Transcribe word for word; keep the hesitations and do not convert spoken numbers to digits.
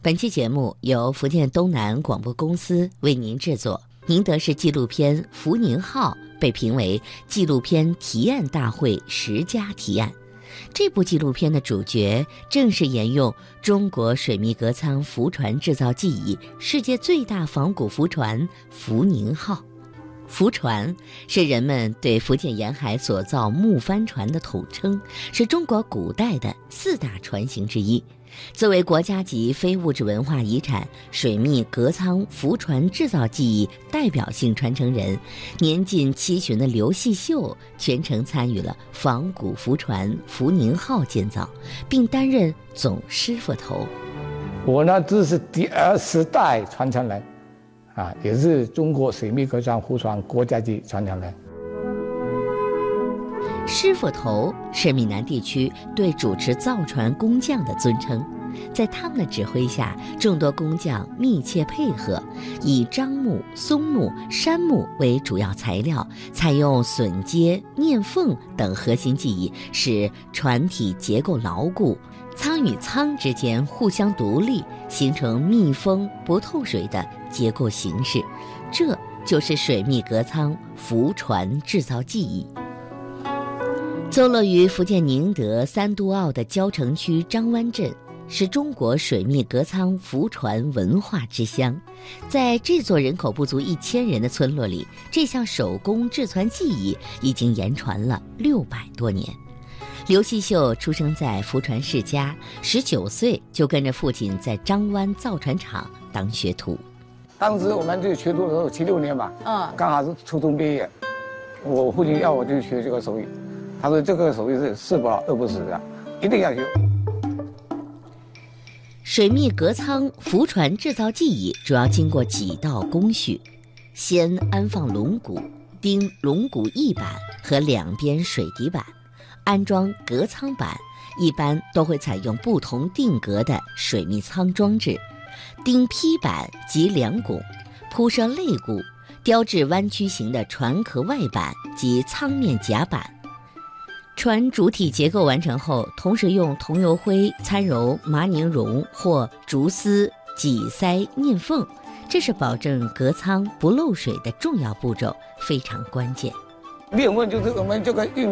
本期节目由福建东南广播公司为您制作。宁德式纪录片《福宁号》被评为纪录片提案大会十佳提案。这部纪录片的主角正是沿用中国水密隔舱浮船制造技艺，世界最大仿古浮船福宁号。浮船是人们对福建沿海所造木帆船的统称，是中国古代的四大船型之一。作为国家级非物质文化遗产，水密隔舱浮船制造技艺代表性传承人，年近七旬的刘细秀全程参与了仿古浮船福宁号建造，并担任总师傅头。 我呢，这是第二十代传承人，啊，也是中国水密隔舱浮船国家级传承人。 师傅头是闽南地区对主持造船工匠的尊称，在他们的指挥下，众多工匠密切配合，以樟木、松木、杉木为主要材料，采用榫接、面缝等核心技艺，使船体结构牢固，舱与舱之间互相独立，形成密封不透水的结构形式。这就是水密隔舱浮船制造技艺。坐落于福建宁德三都澳的蕉城区张湾镇，是中国水密隔舱浮船文化之乡。在这座人口不足一千人的村落里，这项手工制船技艺已经言传了六百多年。刘细秀出生在浮船世家，十九岁就跟着父亲在张湾造船厂当学徒。 当时我们这学徒的时候七六年吧，嗯，刚好是初中毕业，我父亲要我去学这个手艺。他说这个手艺是是不好饿不死的，一定要学。 水密隔舱浮船制造技艺主要经过几道工序：先安放龙骨，钉龙骨翼板和两边水底板，安装隔舱板，一般都会采用不同定格的水密舱装置，钉劈板及梁拱，铺设肋骨，雕制弯曲形的船壳外板及舱面甲板。船主体结构完成后，同时用桐油灰掺揉麻宁绒或竹丝挤塞面缝，这是保证隔舱不漏水的重要步骤，非常关键。 面缝就是我们这个运